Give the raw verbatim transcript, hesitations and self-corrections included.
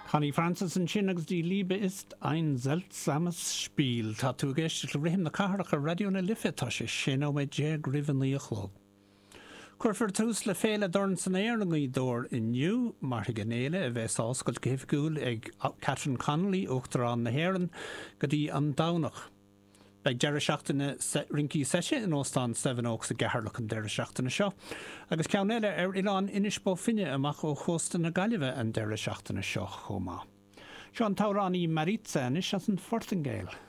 Hanni Francis and Chinnags die Liebe ist ein seltsames Spiel. Tá tú geist rihim na carach a radio na life tá sé sin ó me je grivan líochlog. Curfur tús le féle dorn san éirlingaí dór inniu, mar gannéile a bheith sáscoil gihgúil ag Catherine Connolly uachtarán na héireann go dtí an dánach. Beag deire seachtainna rincí seise in óstán Seven Oaks a gceatharlach an deire seachtainna seo. Agus ceannéile ar Ián inis bó finne amach ó chósta na Gaillimhe an deire seachtainna seo chomá. Seo an táránní Maritza inis as an Fortingale.